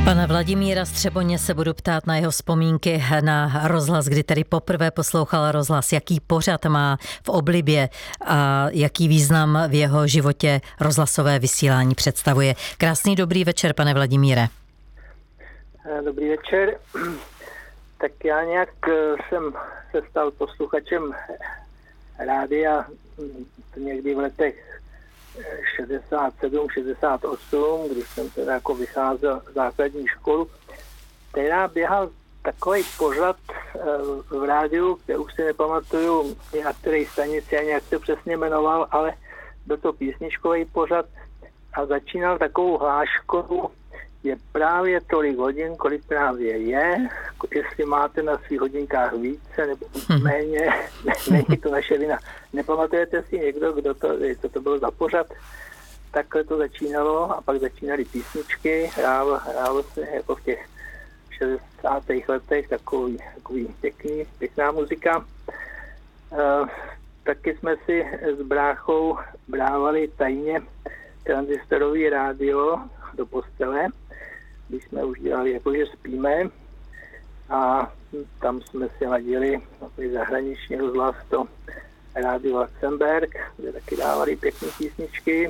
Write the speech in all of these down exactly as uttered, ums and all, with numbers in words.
Pana Vladimíra z Třeboně se budu ptát na jeho vzpomínky na rozhlas, kdy tedy poprvé poslouchal rozhlas, jaký pořad má v oblibě a jaký význam v jeho životě rozhlasové vysílání představuje. Krásný dobrý večer, pane Vladimíre. Dobrý večer. Tak já nějak jsem se stal posluchačem rádia někdy v letech šedesát sedm šedesát osm, když jsem teda jako vycházel z základní školu, která běhal takový pořad v rádiu, který už si nepamatuju, na které stanici ani jak se přesně jmenoval, ale byl to písničkový pořad a začínal takovou hláškou, je právě tolik hodin, kolik právě je, jestli máte na svých hodinkách více nebo méně, není to naše vina. Nepamatujete si někdo, kdo to, co to bylo za pořad? Takhle to začínalo a pak začínaly písničky, hrálo, hrálo se jako v těch šedesátých letech takový, takový pěkný, pěkná muzika. E, taky jsme si s bráchou brávali tajně tranzistorový rádio do postele, když jsme už dělali jako, že spíme, a tam jsme si ladili zahraniční rozhlas, to rádio Luxemburg, kde taky dávali pěkné písničky.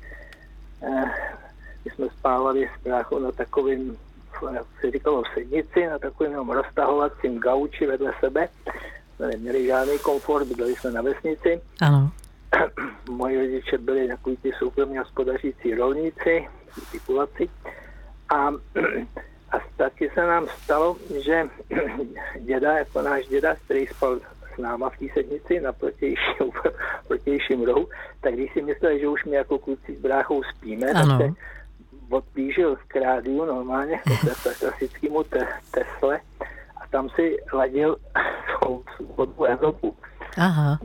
My jsme spávali s bráchou na takovým, jak se říkalo, v sednici, na takovým roztahovacím gauči vedle sebe. Jsme neměli žádný komfort, bydleli jsme na vesnici. Ano. Moji rodiče byli takový ty soukromně hospodařící rolníci, ty kulaci. A, a taky se nám stalo, že děda, jako náš děda, který spal s náma v té sednici na protějším, protějším rohu, tak když si myslel, že už my jako kluci s bráchou spíme, ano, tak se odpížil k rádiu normálně, k klasickému te, Tesle, a tam si ladil svou Evropu. Aha.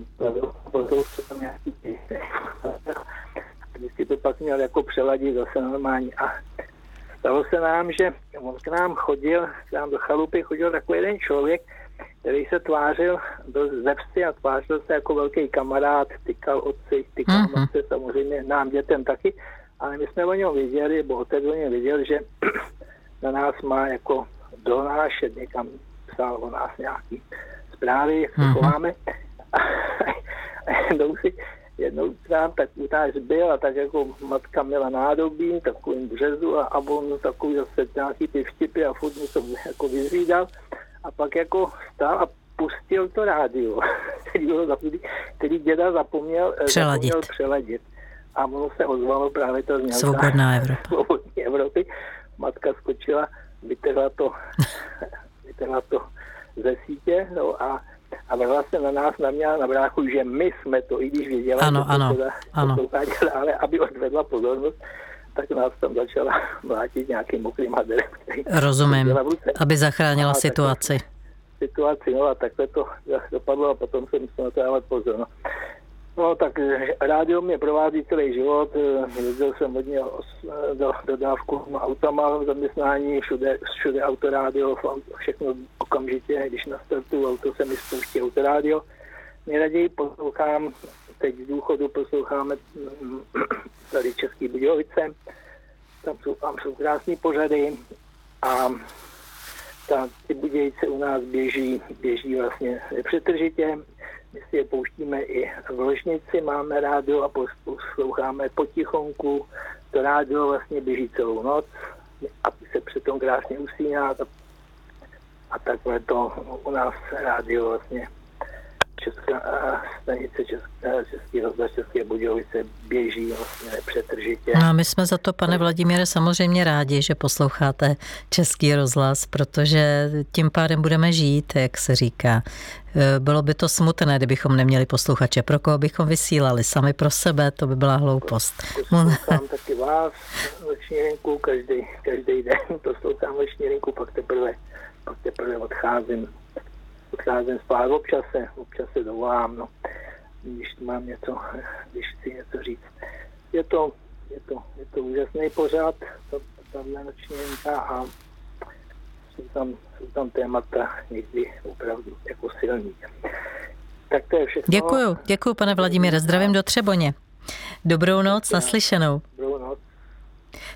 Vždycky to pak měl jako přeladit zase normální. A stalo se nám, že on k nám chodil, k nám do chalupy chodil takový jeden člověk, který se tvářil, byl ze vsi a tvářil se jako velký kamarád, tykal otci, tykal mm-hmm. matce, samozřejmě nám dětem taky, ale my jsme o něm věděli, bo otec o něm věděl, že na nás má jako donášet, někam psal o nás nějaký zprávy, jak se mm-hmm. chováme. A jednou si, jednou nám tak utáž byl a tak jako matka měla nádobí, takovým březu a, a on takový zase nějaký ty vtipy a furt mu to jako vyzvídal a pak jako stál a pustil to rádio, který, zapomněl, který děda zapomněl přeladit. zapomněl přeladit. A ono se ozvalo právě to znělka Svobodná Evropa. Svobodní Evropy. Matka skočila, vytrhla to, vytrhla to ze sítě, no a A vrhla se na nás, na mě a na bráchu, že my jsme to, i když věděla, ano, že ano, to teda ano. poslouchá, ale aby odvedla pozornost, tak nás tam začala mlátit nějakým mokrým haderem. Rozumím, aby zachránila a situaci. Situaci, no a takhle to dopadlo a potom jsem musel na to dávat pozor. No. No tak rádio mě provází celý život, jezdil jsem hodně do dodávku autama v zaměstnání, všude, všude autorádio, všechno okamžitě, když nastartuju auto, se mi spouští autorádio. Nejraději poslouchám, teď z důchodu posloucháme tady Český Budějovice, tam jsou, tam jsou krásný pořady a ta, ty Budějice u nás běží, běží vlastně nepřetržitě. My si je pouštíme i v ložnici, máme rádio a posloucháme potichonku. To rádio vlastně běží celou noc a se přitom krásně usíná. A takhle to u nás rádio vlastně Česká stanice Česká, Český rozhlas České Budějovice běží vlastně nepřetržitě. No a my jsme za to, pane Vladimíre, samozřejmě rádi, že posloucháte Český rozhlas, protože tím pádem budeme žít, jak se říká. Bylo by to smutné, kdybychom neměli posluchače. Pro koho bychom vysílali? Sami pro sebe, to by byla hloupost. Poslouchám taky vás, noční rinku, každý, každý den poslouchám noční rinku, pak teprve, pak teprve odcházím. Odcházím spát, občas se, občas se dovolám, no, když mám něco, když chci něco říct. Je to, je to, je to úžasný pořad, tahle noční linka a jsou tam, jsou tam témata někdy opravdu jako silný. Tak to je všechno. Děkuju, děkuju, pane Vladimíre, zdravím do Třeboně. Dobrou noc, naslyšenou. Dobrou noc.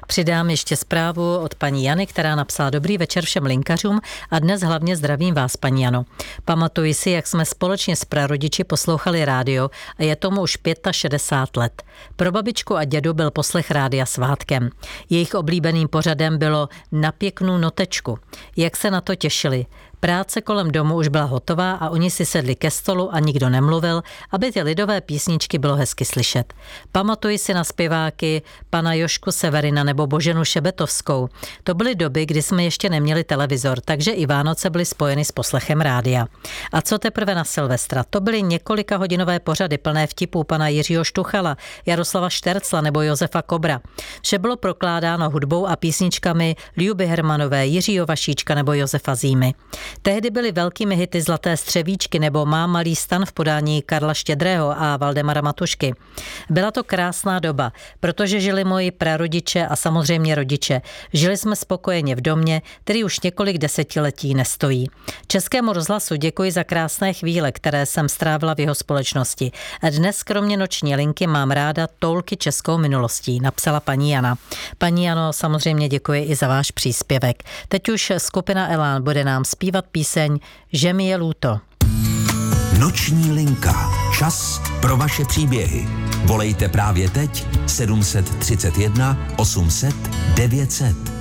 Přidám ještě zprávu od paní Jany, která napsala: dobrý večer všem linkařům a dnes hlavně zdravím vás, paní Jano. Pamatuji si, jak jsme společně s prarodiči poslouchali rádio a je tomu už šedesát pět let. Pro babičku a dědu byl poslech rádia svátkem. Jejich oblíbeným pořadem bylo Na pěknou notečku. Jak se na to těšili. Práce kolem domu už byla hotová a oni si sedli ke stolu a nikdo nemluvil, aby ty lidové písničky bylo hezky slyšet. Pamatuji si na zpěváky pana Jošku Severina nebo Boženu Šebetovskou. To byly doby, kdy jsme ještě neměli televizor, takže i Vánoce byly spojeny s poslechem rádia. A co teprve na Silvestra? To byly několika hodinové pořady plné vtipů pana Jiřího Štuchala, Jaroslava Štercla nebo Josefa Kobra. Vše bylo prokládáno hudbou a písničkami Ljuby Hermanové, Jiřího Vašíčka nebo Josefa Zímy. Tehdy byly velkými hity Zlaté střevíčky nebo Má malý stan v podání Karla Štědrého a Valdemara Matušky. Byla to krásná doba, protože žili moji prarodiče a samozřejmě rodiče. Žili jsme spokojeně v domě, který už několik desetiletí nestojí. Českému rozhlasu děkuji za krásné chvíle, které jsem strávila v jeho společnosti. Dnes kromě noční linky mám ráda toulky českou minulostí, napsala paní Jana. Paní Jano, samozřejmě děkuji i za váš příspěvek. Teď už skupina Elán bude nám zpívat píseň Že mi je lúto. Noční linka. Čas pro vaše příběhy. Volejte právě teď sedm set třicet jedna osm set devět set.